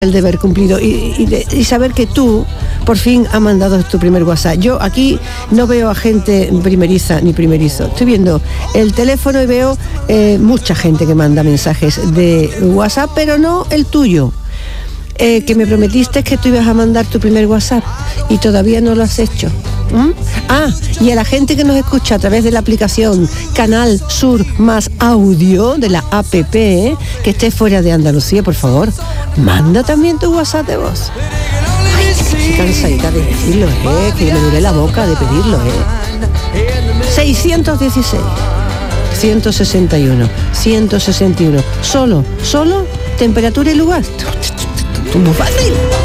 el deber cumplido y saber que tú por fin has mandado tu primer WhatsApp. Yo aquí no veo a gente primeriza ni primerizo. Estoy viendo el teléfono y veo mucha gente que manda mensajes de WhatsApp, pero no el tuyo. Que me prometiste que tú ibas a mandar tu primer WhatsApp y todavía no lo has hecho. Y a la gente que nos escucha a través de la aplicación Canal Sur Más Audio de la APP, que esté fuera de Andalucía, por favor, manda también tu WhatsApp de voz. Ay, qué cansadita de decirlo, que me duele la boca de pedirlo, 616 161 161. Solo temperatura y lugar. Muy fácil.